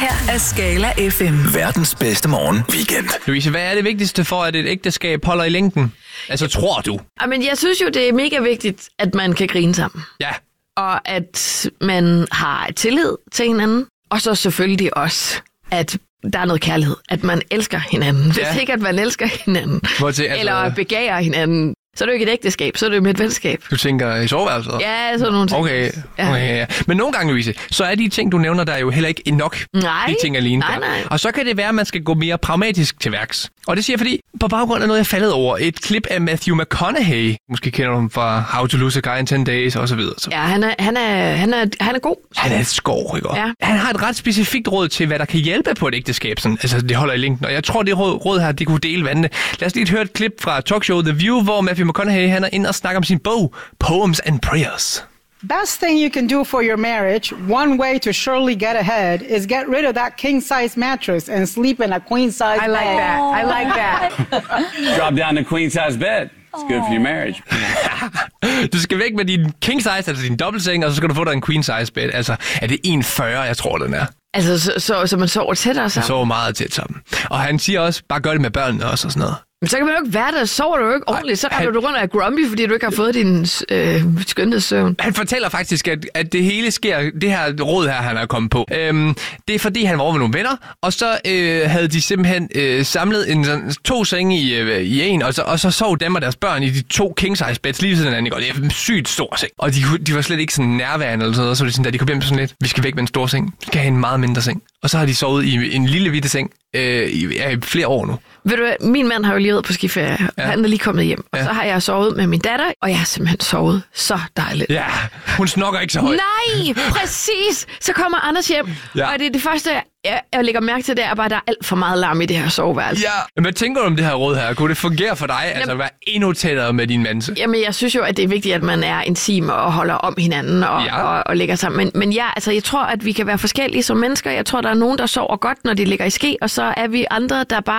her er Skala FM. Verdens bedste morgen weekend. Louise, hvad er det vigtigste for, at et ægteskab holder i længden? Altså, tror du? Men jeg synes jo, det er mega vigtigt, at man kan grine sammen. Ja. Og at man har tillid til hinanden. Og så selvfølgelig også, at der er noget kærlighed. At man elsker hinanden. Hvis ikke, at man elsker hinanden. Eller begærer hinanden. Så er det jo ikke et ægteskab, så er det jo med et venskab. Du tænker i soveværelset? Ja, sådan nogle ting. Okay, ja. Men nogle gange, Louise, så er de ting, du nævner, der er jo heller ikke nok. Nej. De ting alene. Nej. Og så kan det være, at man skal gå mere pragmatisk til værks. Og det siger jeg, fordi på baggrund af noget, jeg faldet over. Et klip af Matthew McConaughey. Måske kender du ham fra How to Lose a Guy in 10 Days og så videre. Ja, han er god. Han er et skov, ikke? Ja. Han har et ret specifikt råd til, hvad der kan hjælpe på et ægteskab. Sådan. Altså, det holder i længden. Og jeg tror, det råd her, det kunne dele vandene. Lad os lige høre et klip fra talkshow The View, hvor Matthew McConaughey, han er inde og snakker om sin bog, Poems and Prayers. Best thing you can do for your marriage, one way to surely get ahead, is get rid of that king-size mattress and sleep in a queen-size bed. I like that. Drop down to queen-size bed. It's good for your marriage. Du skal væk med din king size, altså din dobbeltseng, og så skal du få dig en queen size bed. Altså, er det 1,40, jeg tror, den er? Altså, så man sover tættere sammen? Man sover meget tæt sammen. Og han siger også, bare gør det med børnene også og sådan noget. Men så kan man jo ikke være der, sover du jo ikke ordentligt. Så kan du rundt af grumpy, fordi du ikke har fået din skønhedssøvn. Han fortæller faktisk, at det hele sker, det her råd her, han er kommet på. Det er fordi, han var over med nogle venner, og så havde de simpelthen samlet 2 senge i en, og så sov dem og deres børn i de 2 king-size beds lige ved siden af hinanden. Og det er en sygt stor seng. Og de var slet ikke sådan nærværende eller sådan noget, så det sådan, da de kom hjem sådan lidt, vi skal væk med en stor seng, vi skal have en meget mindre seng. Og så har de sovet i en lille bitte seng i flere år nu. Ved du hvad, min mand har jo lige været på skiferie, og han er lige kommet hjem. Og så har jeg sovet med min datter, og jeg har simpelthen sovet så dejligt. Ja, hun snokker ikke så højt. Nej, præcis! Så kommer Anders hjem, og det første, jeg lægger mærke til, det er bare, at der er alt for meget larm i det her soveværelse. Ja, men hvad tænker du om det her råd her? Kunne det fungere for dig, altså at være endnu tættere med din mand? Jamen, jeg synes jo, at det er vigtigt, at man er intim og holder om hinanden og ligger sammen. Men ja, altså, jeg tror, at vi kan være forskellige som mennesker. Jeg tror, der er nogen, der sover godt, når de ligger i ske, og så er vi andre, der bare